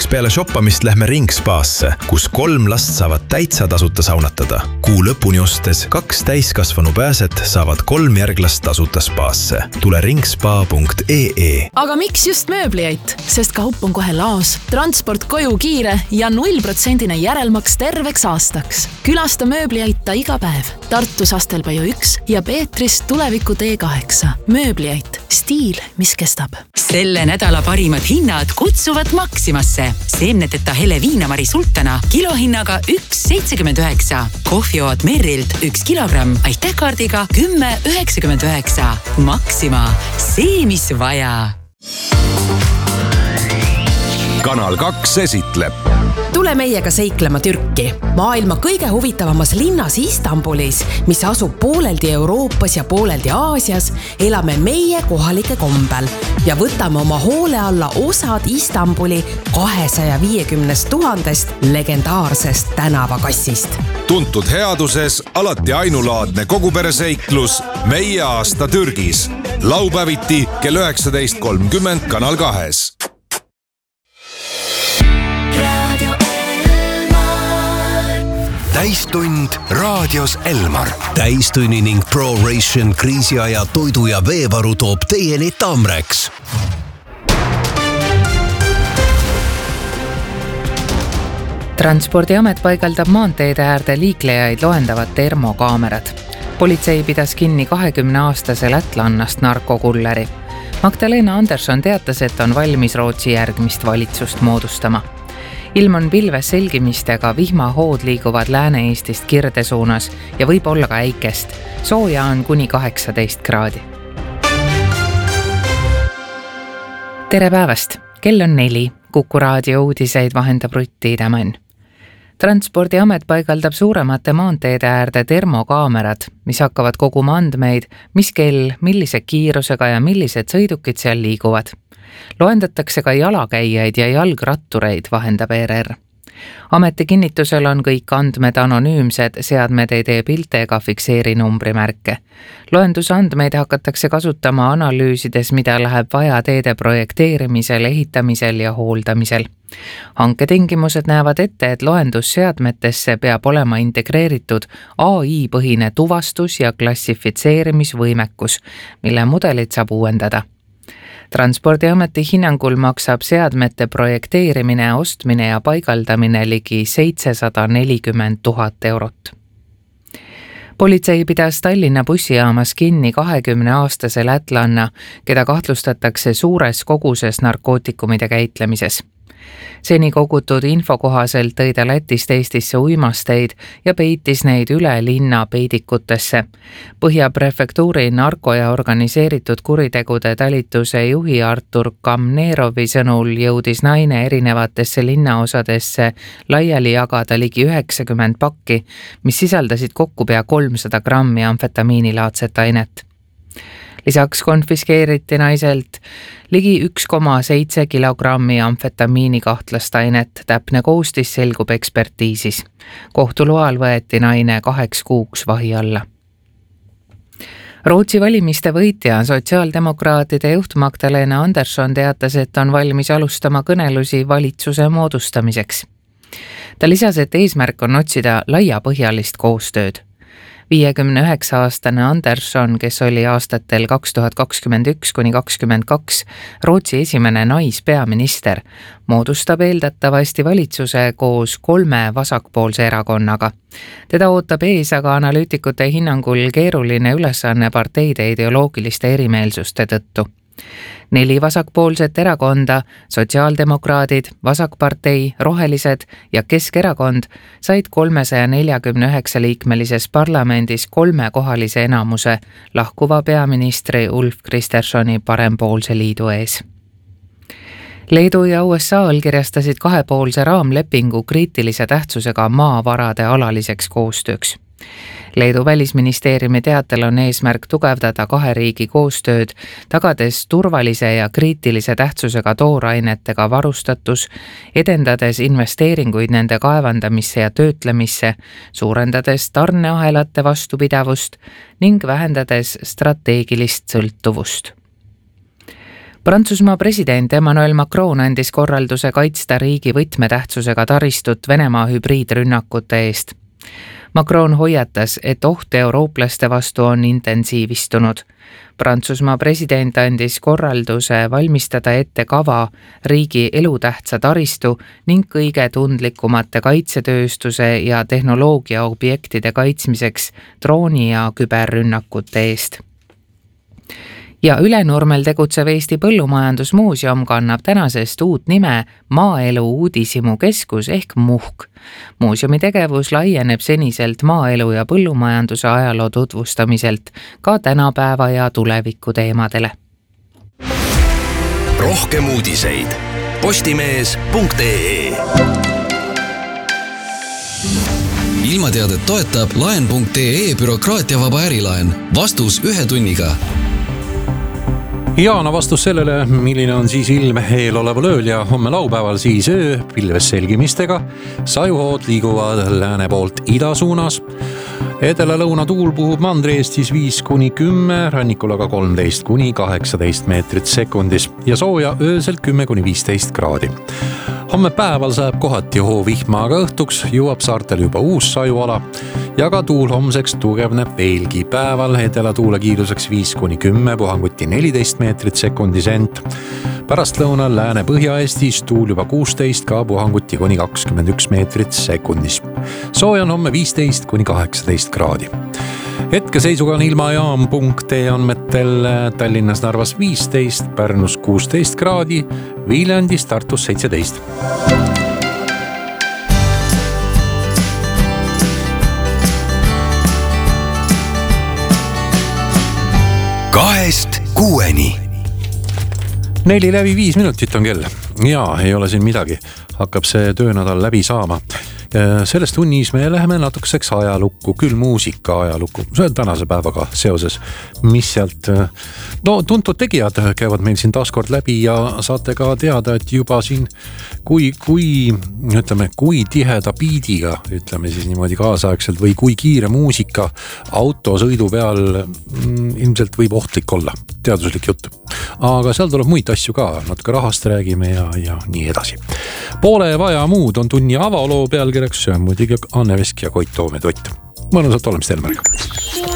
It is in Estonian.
näiteks peale shoppamist lähme Ringspaasse, kus 3 last saavad täitsa tasuta saunatada. Kuu lõpuni ostes 2 täiskasvanu pääset saavad 3 järglast tasuta spaasse. Tule ringspa.ee. Aga miks just mööbliait? Sest kaup on kohe laos, transport koju kiire ja 0% järelmaks terveks aastaks. Külasta mööbliaita iga päev. Tartus Astelpaju 1 ja Peetris Tuleviku T8. Mööbliait. Stiil, mis kestab. Selle nädala parimad hinnad kutsuvad Maximasse. Seemneteta hele viinamari sultana kilohinnaga 1,79. Kohvioot Merrilt 1 kilogramm aitähkaardiga 10,99. Maxima. See, mis vaja. Kanal 2 esitleb. Tule meiega seiklema Türki. Maailma kõige huvitavamas linnas Istanbulis, mis asub pooleldi Euroopas ja pooleldi Aasias, elame meie kohalike kombel ja võtame oma hoole alla osad Istanbuli 250 000 legendaarsest tänavakassist. Tuntud headuses alati ainulaadne kogupereseiklus Meie aasta Türgis. Laupäeviti kell 19.30 Kanal 2. Täistund raadios Elmar. Täistunni ning ProRation kriisiaja toidu ja veevaru toob teieni Tamreks. Transpordiamet paigaldab maanteede äärde liiklejaid loendavad termokaamerad. Politsei pidas kinni 20-aastase lätlannast narkokulleri. Magdalena Andersson teatas, et on valmis Rootsi järgmist valitsust moodustama. Ilm on pilves selgimistega, vihmahood liiguvad Lääne-Eestist Kirde suunas ja võib olla ka äikest. Sooja on kuni 18 kraadi. Tere päevast! Kell on 4. Kuku raadio uudiseid vahendab Rutt Tiidemann. Transpordiamet paigaldab suuremate maanteede äärde termokaamerad, mis hakkavad koguma andmeid, mis kell, millise kiirusega ja millised sõidukid seal liiguvad. Loendatakse ka jalakäijaid ja jalgrattureid, vahendab ERR. Ameti kinnitusel on kõik andmed anonüümsed, seadmed ei tee pilte ega fikseeri numbrimärke. Loendusandmeid hakatakse kasutama analüüsides, mida läheb vaja teede projekteerimisel, ehitamisel ja hooldamisel. Hanketingimused näevad ette, et loendusseadmetesse peab olema integreeritud AI-põhine tuvastus ja klassifitseerimisvõimekus, mille mudelit saab uuendada. Transpordiameti hinnangul maksab seadmete projekteerimine, ostmine ja paigaldamine ligi 740 000 eurot. Politsei pidas Tallinna bussijaamas kinni 20-aastase lätlanna, keda kahtlustatakse suures koguses narkootikumide käitlemises. Seni kogutud info kohaselt tõi ta Lätist Eestisse uimasteid ja peitis neid üle linna peidikutesse. Põhja prefektuuri narko- ja organiseeritud kuritegude talituse juhi Artur Kamnerovi sõnul jõudis naine erinevatesse linnaosadesse laiali jagada ligi 90 pakki, mis sisaldasid kokku pea 300 grammi amfetamiinilaadset ainet. Lisaks konfiskeeriti naiselt ligi 1,7 kilogrammi amfetamiini kahtlast ainet, täpne koostis selgub ekspertiisis. Kohtuloal võeti naine 2 kuuks vahi alla. Rootsi valimiste võitja, sotsiaaldemokraatide juht Magdalena Andersson teatas, et on valmis alustama kõnelusi valitsuse moodustamiseks. Ta lisas, et eesmärk on otsida laiapõhjalist koostööd. 59-aastane Andersson, kes oli aastatel 2021–2022 Rootsi esimene naispeaminister, moodustab eeldatavasti valitsuse koos 3 vasakpoolse erakonnaga. Teda ootab ees aga analüütikute hinnangul keeruline ülesanne parteide ideoloogiliste erimeelsuste tõttu. 4 vasakpoolset erakonda, sotsiaaldemokraadid, vasakpartei, rohelised ja Keskerakond said 349 liikmelises parlamendis 3-kohalise enamuse lahkuva peaministri Ulf Kristerssoni parempoolse liidu ees. Leedu ja USA allkirjastasid 2-poolse raamlepingu kriitilise tähtsusega maavarade alaliseks koostööks. Leedu välisministeeriumi teatel on eesmärk tugevdada 2 riigi koostööd, tagades turvalise ja kriitilise tähtsusega toorainetega varustatus, edendades investeeringuid nende kaevandamisse ja töötlemisse, suurendades tarneahelate vastupidavust ning vähendades strateegilist sõltuvust. Prantsusmaa president Emmanuel Macron andis korralduse kaitsta riigi võtmetähtsusega taristut Venemaa hübriidrünnakute eest. Macron hoiatas, et oht eurooplaste vastu on intensiivistunud. Prantsusmaa president andis korralduse valmistada ette kava riigi elutähtsa taristu ning kõige tundlikumate kaitsetööstuse ja tehnoloogia objektide kaitsmiseks drooni- ja küberrünnakute eest. Ja Ülenurmel tegutsev Eesti Põllumajandusmuuseum kannab tänasest uut nime Maaelu Uudishimu Keskus ehk MUHK. Muuseumi tegevus laieneb seniselt maaelu ja põllumajanduse ajaloo tutvustamiselt ka tänapäeva ja tuleviku teemadele. Rohkem uudiseid postimees.ee. Ilmateadet toetab laen.ee bürokraatiavaba ärilaen. Vastus 1 tunniga. Jaana vastus sellele, milline on siis ilm eeloleval ööl ja homme laupäeval siis öö pilves selgimistega. Sajuhood liiguvad lääne poolt ida suunas. Edela-lõuna tuul puhub Mandri-Eestis 5-10, rannikul aga 13-18 meetrit sekundis ja sooja öösel 10-15 kraadi. Homme päeval saab kohati hoovihma, aga õhtuks jõuab saartel juba uus sajuala ja ka tuul homseks tugevneb veelgi. Päeval edela-tuule kiiruseks 5-10, puhanguti 14 meetrit sekundis ent. Pärast lõunal Lääne-Põhja-Eestis tuul juba 16, ka puhanguti kuni 21 meetrit sekundis. Sooja on homme 15-18 kraadi. Hetkeseisuga on ilmajaam.ee andmetel Tallinnas Narvas 15, Pärnus 16 kraadi, Viljandis Tartus 17. Kahest 6-ni. 4:05 minutit on kell. Jaa, ei ole siin midagi. Hakkab see töönädal läbi saama. Selles tunnis me läheme natukeseks ajalukku, küll muusika ajalukku. See on tänase päevaga seoses, mis sealt... No tuntud tegijad käivad meil siin taaskord läbi ja saate ka teada, et juba siin kui tiheda biidiga, ütleme siis niimoodi kaasaegselt või kui kiire muusika autosõidu peal ilmselt võib ohtlik olla. Teaduslik jutt. Aga seal tuleb muid asju ka, natuke rahast räägime ja nii edasi. Poole vaja muud on tunni avaloo pealkirjaks, see on muidugi Anne Vesk ja Koit Toome Tott. Mõnusat olemist Elmariga.